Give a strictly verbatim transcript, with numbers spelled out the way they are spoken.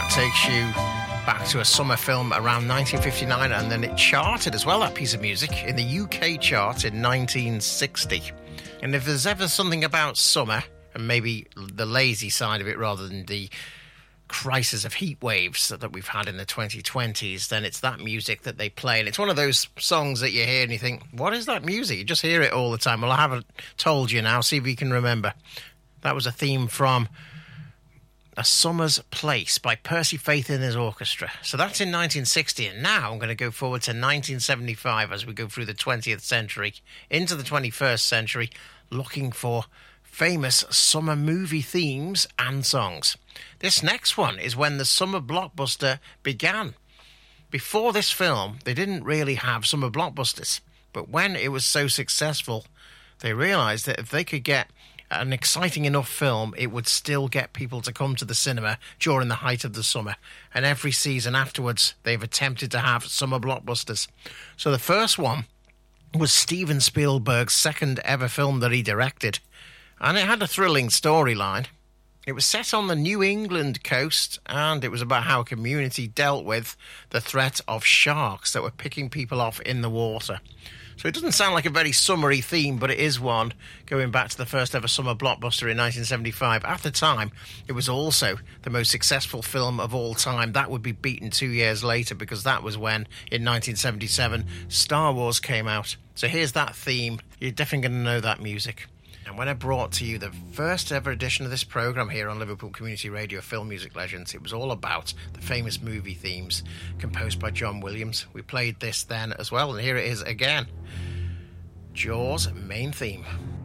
takes you back to a summer film around nineteen fifty-nine, and then it charted as well, that piece of music, in the U K chart in nineteen sixty. And if there's ever something about summer, and maybe the lazy side of it rather than the crisis of heat waves that we've had in the twenty twenties, then it's that music that they play. And it's one of those songs that you hear and you think, what is that music? You just hear it all the time. Well, I haven't told you now. See if you can remember. That was a theme from A Summer's Place by Percy Faith and his orchestra. So that's in nineteen sixty. And now I'm going to go forward to nineteen seventy-five as we go through the twentieth century into the twenty-first century, looking for famous summer movie themes and songs. This next one is when the summer blockbuster began. Before this film, they didn't really have summer blockbusters. But when it was so successful, they realised that if they could get an exciting enough film, it would still get people to come to the cinema during the height of the summer. And every season afterwards, they've attempted to have summer blockbusters. So the first one was Steven Spielberg's second ever film that he directed. And it had a thrilling storyline. It was set on the New England coast, and it was about how a community dealt with the threat of sharks that were picking people off in the water. So it doesn't sound like a very summery theme, but it is one, going back to the first ever summer blockbuster in nineteen seventy-five. At the time, it was also the most successful film of all time. That would be beaten two years later, because that was when, in nineteen seventy-seven, Star Wars came out. So here's that theme. You're definitely going to know that music. And when I brought to you the first ever edition of this programme here on Liverpool Community Radio, Film Music Legends, it was all about the famous movie themes composed by John Williams. We played this then as well, and here it is again. Jaws main theme.